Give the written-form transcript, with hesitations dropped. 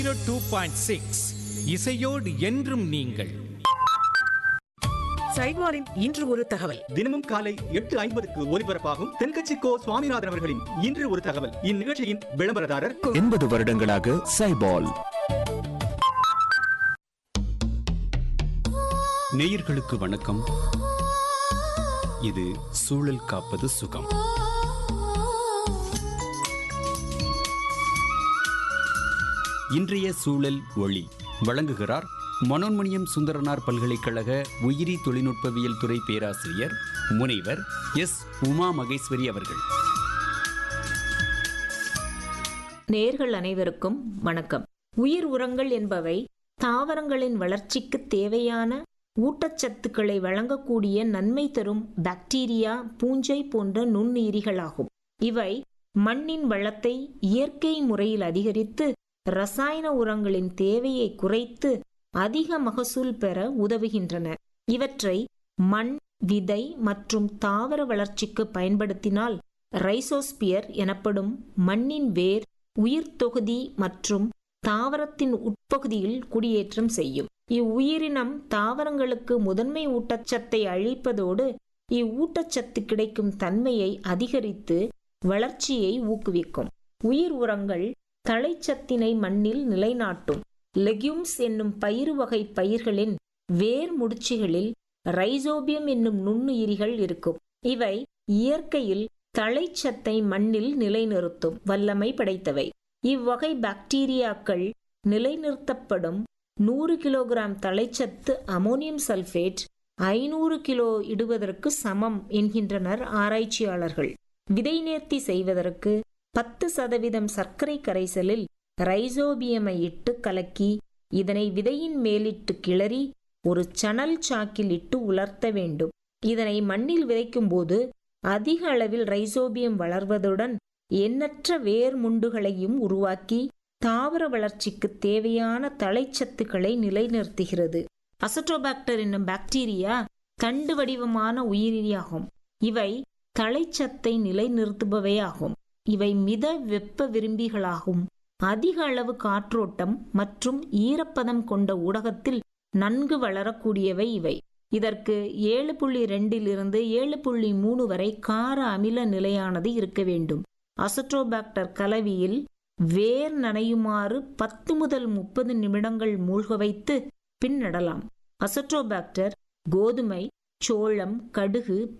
2.6 இசையோடு என்றும் நீங்கள். சைவாரின் இன்று ஒரு தகவல். தினமும் காலை 8:50 ஒலிபரப்பாகும் தென்கட்சி கோ சுவாமிநாதன் அவர்களின் இன்று ஒரு தகவல். இந்நிகழ்ச்சியின் விளம்பரதாரர் 80 வருடங்களாக சைபால். நேயர்களுக்கு வணக்கம். இது சூழல் காப்பது சுகம். இன்றைய சூழல் ஒளி வழங்குகிறார் மனோன்மணியம் சுந்தரனார் பல்கலைக்கழக உயிரி தொழில்நுட்பவியல் துறை பேராசிரியர் முனைவர் எஸ். உமா மகேஸ்வரி அவர்கள். நேயர்கள் அனைவருக்கும் வணக்கம். உயிர் உரங்கள் என்பவை தாவரங்களின் வளர்ச்சிக்கு தேவையான ஊட்டச்சத்துக்களை வழங்கக்கூடிய நன்மை தரும் பாக்டீரியா, பூஞ்சை போன்ற நுண்ணுயிரிகளாகும். இவை மண்ணின் வளத்தை இயற்கை முறையில் அதிகரித்து ரசாயன உரங்களின் தேவையை குறைத்து அதிக மகசூல் பெற உதவுகின்றன. இவற்றை மண், விதை மற்றும் தாவர வளர்ச்சிக்கு பயன்படுத்தினால் ரைசோஸ்பியர் எனப்படும் மண்ணின் வேர், உயிர் தொகுதி மற்றும் தாவரத்தின் உட்பகுதியில் குடியேற்றம் செய்யும். இவ்வுயிரினம் தாவரங்களுக்கு முதன்மை ஊட்டச்சத்தை அளிப்பதோடு இவ்வூட்டச்சத்து கிடைக்கும் தன்மையை அதிகரித்து வளர்ச்சியை ஊக்குவிக்கும். உயிர் உரங்கள் தழைச்சத்தினை மண்ணில் நிலைநாட்டும். லெக்யூம்ஸ் என்னும் பயிறு வகை பயிர்களின் வேர் முடிச்சுகளில் ரைசோபியம் என்னும் நுண்ணுயிரிகள் இருக்கும். இவை இயற்கையில் தழைச்சத்தை மண்ணில் நிலைநிறுத்தும் வல்லமை படைத்தவை. இவ்வகை பாக்டீரியாக்கள் நிலைநிறுத்தப்படும் 100 கிலோகிராம் தழைச்சத்து அமோனியம் சல்பேட் 500 கிலோ இடுவதற்கு சமம் என்கின்றனர் ஆராய்ச்சியாளர்கள். விதை நேர்த்தி செய்வதற்கு 10% சர்க்கரை கரைசலில் ரைசோபியமை இட்டு கலக்கி இதனை விதையின் மேலிட்டு கிளறி ஒரு சணல் சாக்கில் இட்டு உலர்த்த வேண்டும். இதனை மண்ணில் விதைக்கும் போது அதிக அளவில் ரைசோபியம் வளர்வதுடன் எண்ணற்ற வேர் முண்டுகளையும் உருவாக்கி தாவர வளர்ச்சிக்கு தேவையான தழைச்சத்துக்களை நிலைநிறுத்துகிறது. அசட்டோபாக்டர் என்னும் பாக்டீரியா தண்டு வடிவமான உயிரியாகும். இவை தழைச்சத்தை நிலைநிறுத்துபவையாகும். இவை மித வெப்ப விரும்பிகளாகும். அதிக அளவு காற்றோட்டம் மற்றும் ஈரப்பதம் கொண்ட ஊடகத்தில் நன்கு வளரக்கூடியவை இவை. இதற்கு 7.2 7.3 வரை கார அமில நிலையானது இருக்க வேண்டும். அசட்டோபாக்டர் கலவியில் வேர் நனையுமாறு 10 முதல் 30 நிமிடங்கள் மூழ்க வைத்து பின் நடலாம். அசட்டோபாக்டர் கோதுமை, சோளம், கடுகு,